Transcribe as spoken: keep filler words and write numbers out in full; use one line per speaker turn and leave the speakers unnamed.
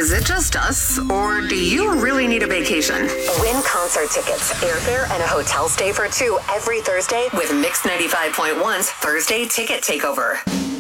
Is it just us, or do you really need a vacation?
Win concert tickets, airfare, and a hotel stay for two every Thursday with Mix ninety-five point one's Thursday Ticket Takeover.